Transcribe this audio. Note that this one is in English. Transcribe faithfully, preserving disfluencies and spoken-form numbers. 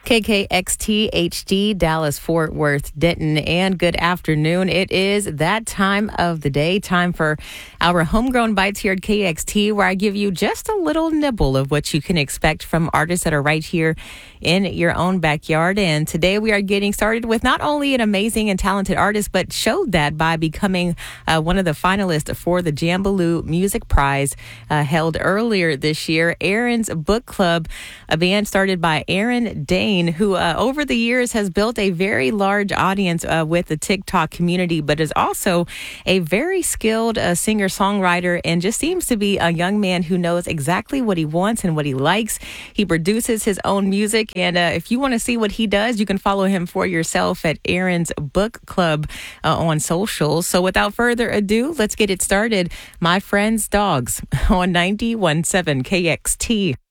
K K X T H D, Dallas, Fort Worth, Denton, and good afternoon. It is that time of the day, time for our Homegrown Bites here at K X T, where I give you just a little nibble of what you can expect from artists that are right here in your own backyard. And today we are getting started with not only an amazing and talented artist, but showed that by becoming uh, one of the finalists for the Jambaloo Music Prize uh, held earlier this year. Aaron's Book Club, a band started by Aaron Dane, who uh, over the years has built a very large audience uh, with the TikTok community, but is also a very skilled uh, singer-songwriter and just seems to be a young man who knows exactly what he wants and what he likes. He produces his own music, and uh, if you want to see what he does, you can follow him for yourself at Aaron's Book Club uh, on socials. So without further ado, let's get it started. My Friend's Dogs on ninety-one point seven K X T.